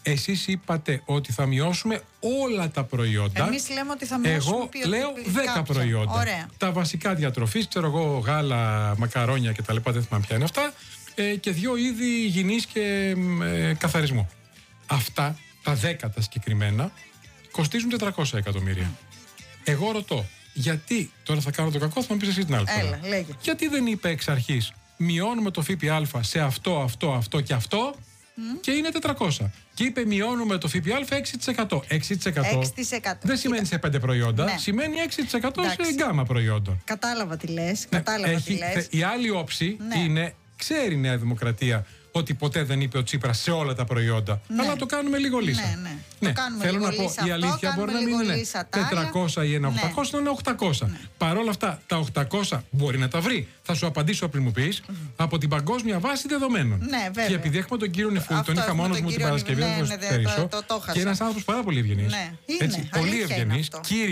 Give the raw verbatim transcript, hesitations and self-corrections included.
Εσείς είπατε ότι θα μειώσουμε όλα τα προϊόντα. Εμείς λέμε ότι θα μειώσουμε. Εγώ λέω δέκα προϊόντα. Ωραία. Τα βασικά διατροφής, ξέρω εγώ, γάλα, μακαρόνια κτλ. Δεν θυμάμαι ποια είναι αυτά. Ε, και δύο είδη υγιεινής και ε, καθαρισμού. Αυτά, τα δέκα τα συγκεκριμένα, κοστίζουν τετρακόσια εκατομμύρια. Mm. Εγώ ρωτώ, γιατί, τώρα θα κάνω το κακό, θα μου πεις εσύ την άλλη φορά. Έλα, λέγε. Γιατί δεν είπε εξ αρχής, μειώνουμε το ΦΠΑ σε αυτό, αυτό, αυτό και αυτό mm. και είναι τετρακόσια. Και είπε μειώνουμε το ΦΠΑ έξι τοις εκατό. έξι τοις εκατό, έξι τοις εκατό. δεν σημαίνει σε πέντε προϊόντα, ναι. Σημαίνει έξι τοις εκατό σε γκάμα προϊόντων. Κατάλαβα τι λες, Ναι, κατάλαβα έχει, τι λες. Η άλλη όψη ναι. είναι, ξέρει η Νέα Δημοκρατία ότι ποτέ δεν είπε ο Τσίπρας σε όλα τα προϊόντα. Ναι. Αλλά το κάνουμε λίγο λύσα. Ναι, ναι. Ναι. Το κάνουμε Θέλω λίγο να πω, λύσα η αλήθεια αυτό, μπορεί να μην είναι τετρακόσια ή ένα οκτακόσια, ναι. Να είναι οκτακόσια. Ναι. Παρ' όλα αυτά, τα οκτακόσια μπορεί να τα βρει. Θα σου απαντήσω πριν μου πεις, mm. από την παγκόσμια βάση δεδομένων. Ναι, βέβαια. Και επειδή έχουμε τον κύριο Νεφούλη, τον είχα μόνος μου την Παρασκευή, ναι, να ναι, το ναι, το, το, το, το και ένας άνθρωπος πάρα πολύ ευγενής. Ναι, είναι, πολύ ευγενής.